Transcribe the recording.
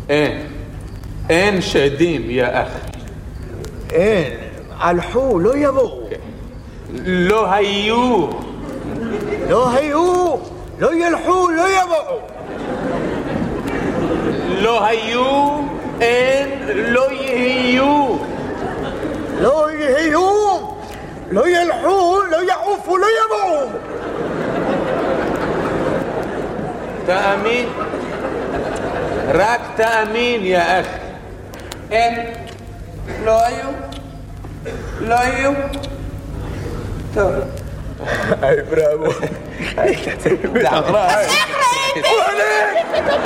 אין שדים يا أخي. אין, הלכו, לא יבואו. לא היו. לא היו, לא ילכו, לא יבואו. לא היו, אין, לא יהיו. לא יהיו, לא ילכו, לא יעופו, לא יבואו. תאמין, רק תאמין יא אחי. אין, לא היו, לא היו. טוב. היי בראבו. היי, אז איך ראיתי?